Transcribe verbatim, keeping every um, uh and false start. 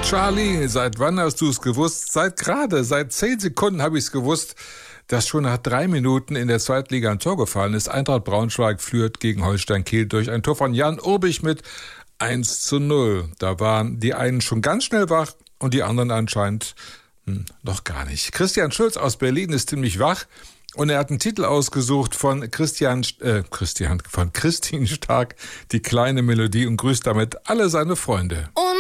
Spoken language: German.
Charlie, seit wann hast du es gewusst? Seit gerade, seit zehn Sekunden habe ich es gewusst, dass schon nach drei Minuten in der Zweitliga ein Tor gefallen ist. Eintracht Braunschweig führt gegen Holstein Kiel durch ein Tor von Jan Urbich mit eins zu null. Da waren die einen schon ganz schnell wach und die anderen anscheinend hm, noch gar nicht. Christian Schulz aus Berlin ist ziemlich wach. Und er hat einen Titel ausgesucht von Christian, äh, Christian, von Christine Stark, die kleine Melodie, und grüßt damit alle seine Freunde. Und